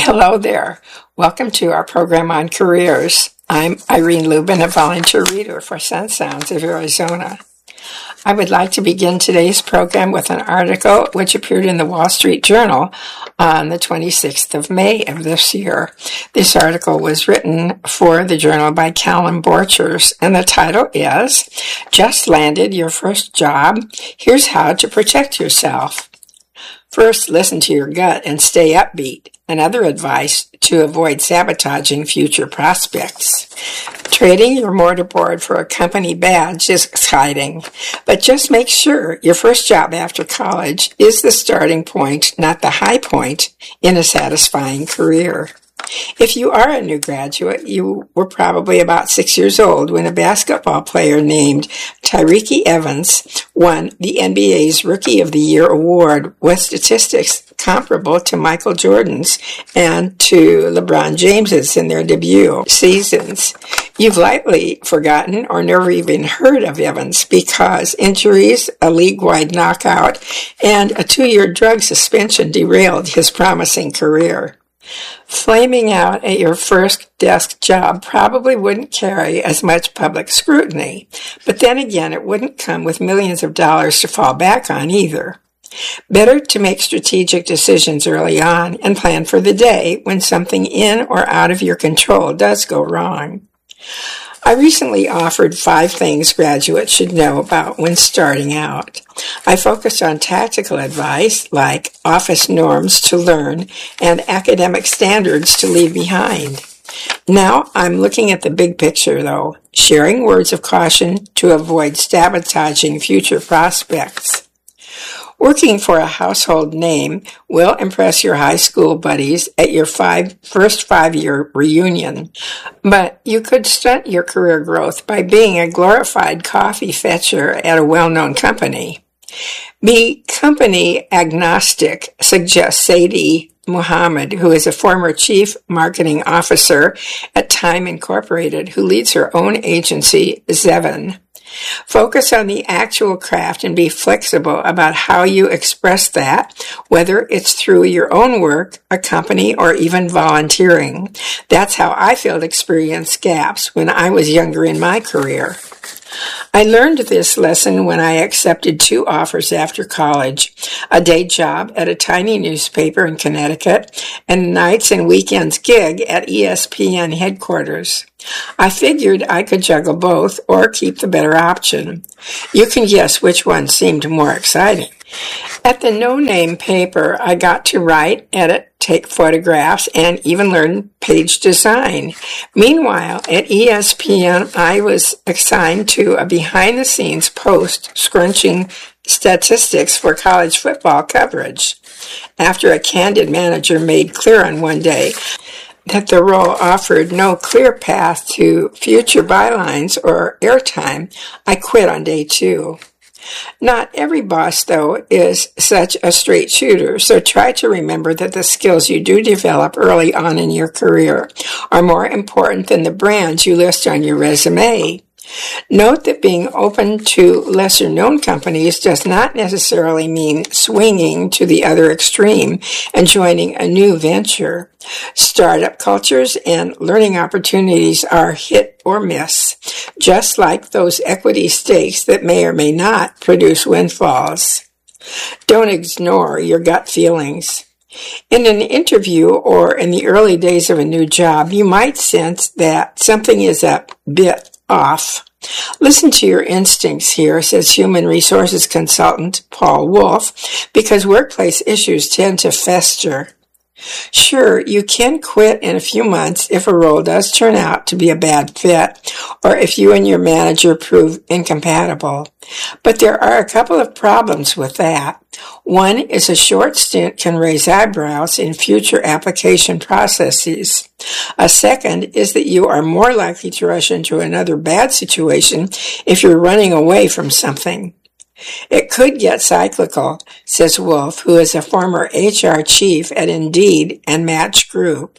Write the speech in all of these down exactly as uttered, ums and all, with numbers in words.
Hello there. Welcome to our program on careers. I'm Irene Lubin, a volunteer reader for Sun Sounds of Arizona. I would like to begin today's program with an article which appeared in the Wall Street Journal on the twenty-sixth of May of this year. This article was written for the journal by Callum Borchers, and the title is, Just Landed Your First Job? Here's How to Protect Yourself. First, listen to your gut and stay upbeat. Another advice to avoid sabotaging future prospects. Trading your mortarboard for a company badge is exciting, but just make sure your first job after college is the starting point, not the high point in a satisfying career. If you are a new graduate, you were probably about six years old when a basketball player named Tyreke Evans won the N B A's Rookie of the Year award with statistics comparable to Michael Jordan's and to LeBron James's in their debut seasons. You've likely forgotten or never even heard of Evans because injuries, a league-wide knockout, and a two-year drug suspension derailed his promising career. Flaming out at your first desk job probably wouldn't carry as much public scrutiny, but then again, it wouldn't come with millions of dollars to fall back on either. Better to make strategic decisions early on and plan for the day when something in or out of your control does go wrong. I recently offered five things graduates should know about when starting out. I focused on tactical advice like office norms to learn and academic standards to leave behind. Now I'm looking at the big picture, though, sharing words of caution to avoid sabotaging future prospects. Working for a household name will impress your high school buddies at your five, first five-year reunion, but you could stunt your career growth by being a glorified coffee fetcher at a well-known company. Be company agnostic, suggests Sadie Muhammad, who is a former chief marketing officer at Time Incorporated, who leads her own agency, Zevin. Focus on the actual craft and be flexible about how you express that, whether it's through your own work, a company, or even volunteering. That's how I filled experience gaps when I was younger in my career. I learned this lesson when I accepted two offers after college, a day job at a tiny newspaper in Connecticut and a nights and weekends gig at E S P N headquarters. I figured I could juggle both or keep the better option. You can guess which one seemed more exciting. At the no-name paper, I got to write, edit, take photographs, and even learn page design. Meanwhile, at E S P N, I was assigned to a behind-the-scenes post scrunching statistics for college football coverage. After a candid manager made clear on one day that the role offered no clear path to future bylines or airtime, I quit on day two. Not every boss, though, is such a straight shooter, so try to remember that the skills you do develop early on in your career are more important than the brands you list on your resume. Note that being open to lesser-known companies does not necessarily mean swinging to the other extreme and joining a new venture. Startup cultures and learning opportunities are hit or miss, just like those equity stakes that may or may not produce windfalls. Don't ignore your gut feelings. In an interview or in the early days of a new job, you might sense that something is a bit off. Listen to your instincts here, says human resources consultant Paul Wolf, because workplace issues tend to fester. Sure, you can quit in a few months if a role does turn out to be a bad fit, or if you and your manager prove incompatible. But there are a couple of problems with that. One is a short stint can raise eyebrows in future application processes. A second is that you are more likely to rush into another bad situation if you're running away from something. It could get cyclical, says Wolf, who is a former H R chief at Indeed and Match Group.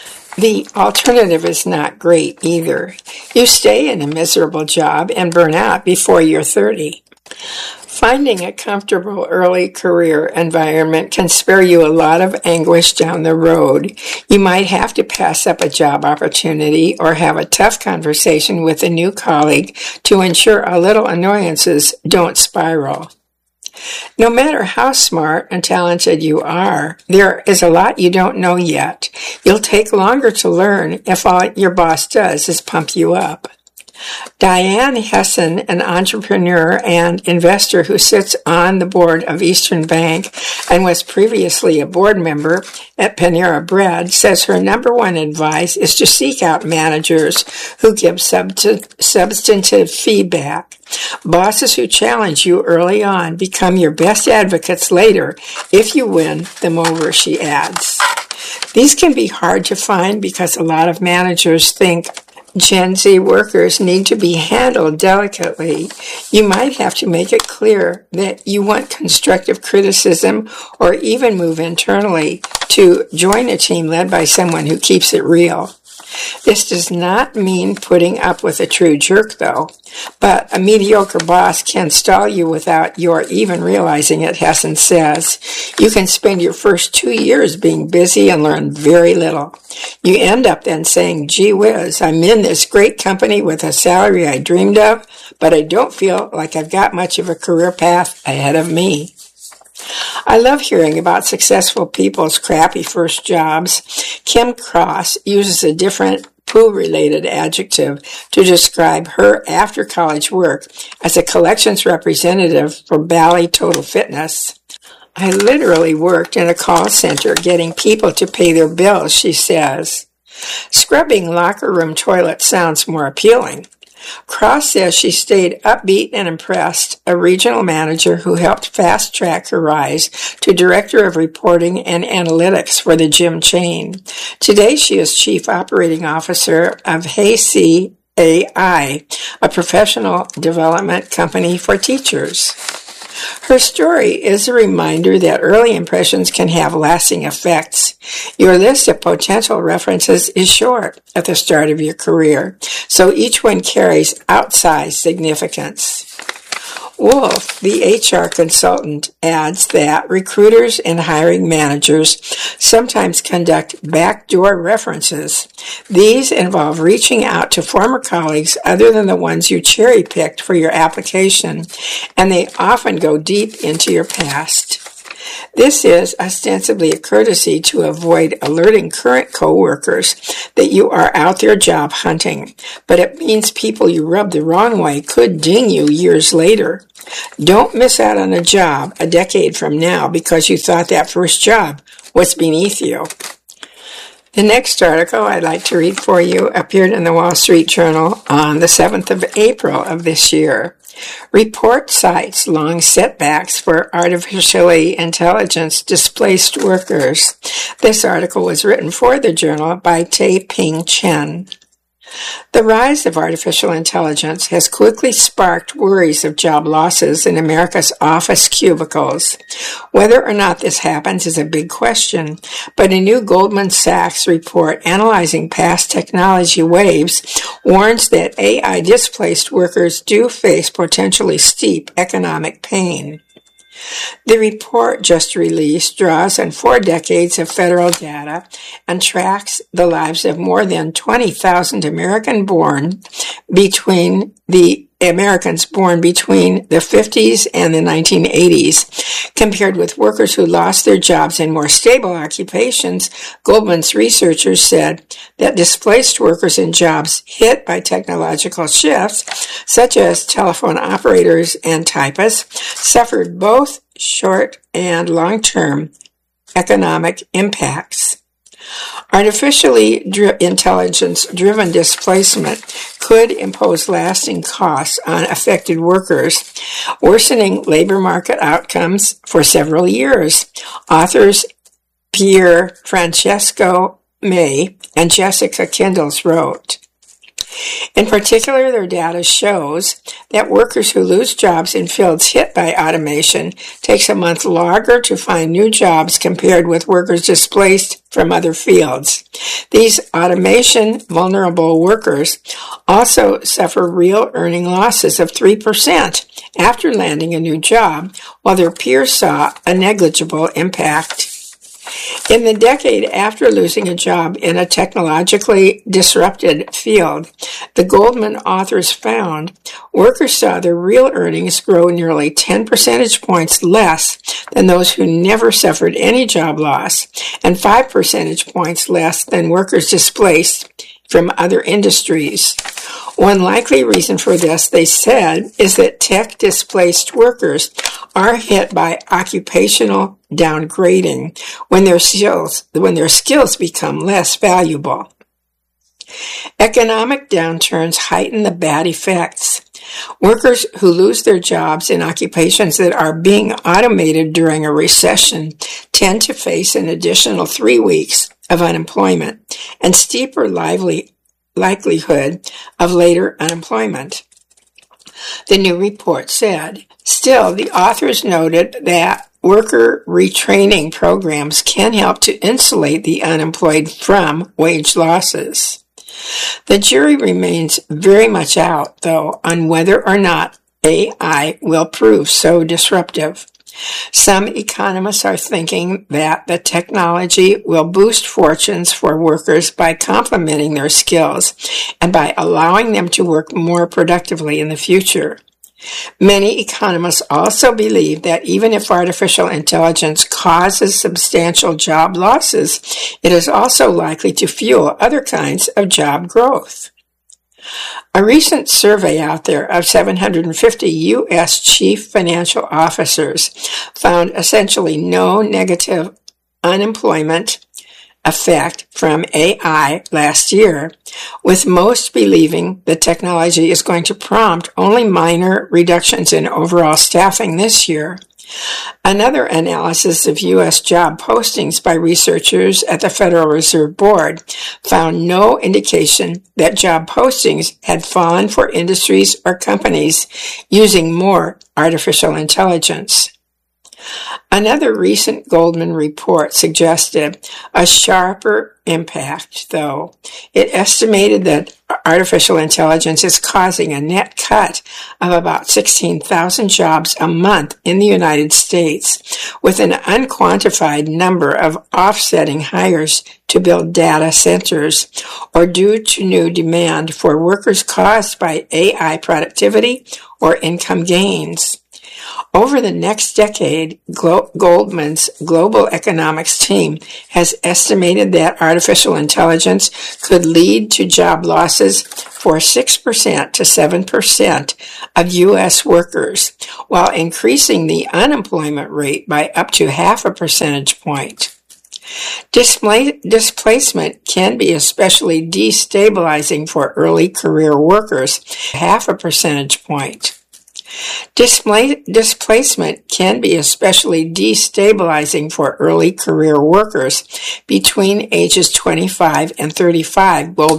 The alternative is not great either. You stay in a miserable job and burn out before you're thirty. Finding a comfortable early career environment can spare you a lot of anguish down the road. You might have to pass up a job opportunity or have a tough conversation with a new colleague to ensure a little annoyances don't spiral. No matter how smart and talented you are, there is a lot you don't know yet. You'll take longer to learn if all your boss does is pump you up. Diane Hessen, an entrepreneur and investor who sits on the board of Eastern Bank and was previously a board member at Panera Bread, says her number one advice is to seek out managers who give subst- substantive feedback. Bosses who challenge you early on become your best advocates later if you win them over, she adds. These can be hard to find because a lot of managers think Gen Z workers need to be handled delicately. You might have to make it clear that you want constructive criticism or even move internally to join a team led by someone who keeps it real. This does not mean putting up with a true jerk, though. But a mediocre boss can stall you without your even realizing it, Hessen says. You can spend your first two years being busy and learn very little. You end up then saying, gee whiz, I'm in this great company with a salary I dreamed of, but I don't feel like I've got much of a career path ahead of me. I love hearing about successful people's crappy first jobs. Kim Cross uses a different poo-related adjective to describe her after-college work as a collections representative for Bally Total Fitness. I literally worked in a call center getting people to pay their bills, she says. Scrubbing locker room toilets sounds more appealing. Cross says she stayed upbeat and impressed, a regional manager who helped fast-track her rise to Director of Reporting and Analytics for the gym chain. Today she is Chief Operating Officer of Hey C A I, a professional development company for teachers. Her story is a reminder that early impressions can have lasting effects. Your list of potential references is short at the start of your career, so each one carries outsized significance. Wolf, the H R consultant, adds that recruiters and hiring managers sometimes conduct backdoor references. These involve reaching out to former colleagues other than the ones you cherry-picked for your application, and they often go deep into your past. This is ostensibly a courtesy to avoid alerting current coworkers that you are out there job hunting, but it means people you rubbed the wrong way could ding you years later. Don't miss out on a job a decade from now because you thought that first job was beneath you. The next article I'd like to read for you appeared in the Wall Street Journal on the seventh of April of this year. Report cites long setbacks for artificially intelligence displaced workers. This article was written for the journal by Tae-Ping Chen. The rise of artificial intelligence has quickly sparked worries of job losses in America's office cubicles. Whether or not this happens is a big question, but a new Goldman Sachs report analyzing past technology waves warns that A I-displaced workers do face potentially steep economic pain. The report just released draws on four decades of federal data and tracks the lives of more than twenty thousand American born between the Americans born between the fifties and the nineteen eighties, compared with workers who lost their jobs in more stable occupations. Goldman's researchers said that displaced workers in jobs hit by technological shifts, such as telephone operators and typists, suffered both short and long-term economic impacts. Artificially dri- intelligence-driven displacement could impose lasting costs on affected workers, worsening labor market outcomes for several years. Authors Pier Francesco May and Jessica Kindles wrote. In particular, their data shows that workers who lose jobs in fields hit by automation takes a month longer to find new jobs compared with workers displaced from other fields. These automation vulnerable workers also suffer real earning losses of three percent after landing a new job, while their peers saw a negligible impact. In the decade after losing a job in a technologically disrupted field, the Goldman authors found workers saw their real earnings grow nearly ten percentage points less than those who never suffered any job loss, and five percentage points less than workers displaced from other industries. One likely reason for this, they said, is that tech-displaced workers are hit by occupational downgrading when their skills, when their skills become less valuable. Economic downturns heighten the bad effects. Workers who lose their jobs in occupations that are being automated during a recession tend to face an additional three weeks of unemployment and steeper lively likelihood of later unemployment. The new report said. Still, the authors noted that worker retraining programs can help to insulate the unemployed from wage losses. The jury remains very much out, though, on whether or not A I will prove so disruptive. Some economists are thinking that the technology will boost fortunes for workers by complementing their skills and by allowing them to work more productively in the future. Many economists also believe that even if artificial intelligence causes substantial job losses, it is also likely to fuel other kinds of job growth. A recent survey out there of seven hundred fifty U S chief financial officers found essentially no negative unemployment effect from A I last year, with most believing the technology is going to prompt only minor reductions in overall staffing this year. Another analysis of U S job postings by researchers at the Federal Reserve Board found no indication that job postings had fallen for industries or companies using more artificial intelligence. Another recent Goldman report suggested a sharper impact, though. It estimated that artificial intelligence is causing a net cut of about sixteen thousand jobs a month in the United States, with an unquantified number of offsetting hires to build data centers or due to new demand for workers caused by A I productivity or income gains. Over the next decade, Glo- Goldman's global economics team has estimated that artificial intelligence could lead to job losses for six percent to seven percent of U S workers, while increasing the unemployment rate by up to half a percentage point. Display- displacement can be especially destabilizing for early career workers, half a percentage point. Display- displacement can be especially destabilizing for early career workers between ages twenty-five and thirty-five,